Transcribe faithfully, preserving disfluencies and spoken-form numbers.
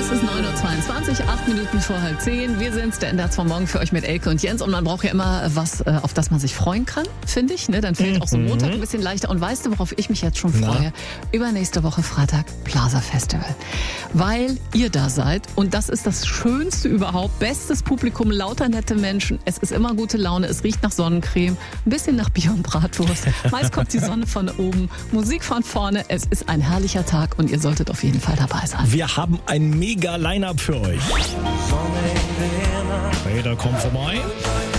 Es ist neun Uhr zweiundzwanzig, acht Minuten vor halb zehn. Wir sind der Ender vom Morgen für euch mit Elke und Jens. Und man braucht ja immer was, auf das man sich freuen kann, finde ich. Ne? Dann fällt mhm. auch so ein Montag ein bisschen leichter. Und weißt du, worauf ich mich jetzt schon freue? Na? Übernächste Woche Freitag Plaza Festival. Weil ihr da seid. Und das ist das Schönste überhaupt. Bestes Publikum, lauter nette Menschen. Es ist immer gute Laune. Es riecht nach Sonnencreme. Ein bisschen nach Bier und Bratwurst. Meist kommt die Sonne von oben. Musik von vorne. Es ist ein herrlicher Tag und ihr solltet auf jeden Fall dabei sein. Wir haben ein mega Line-Up für euch. Später kommt vorbei.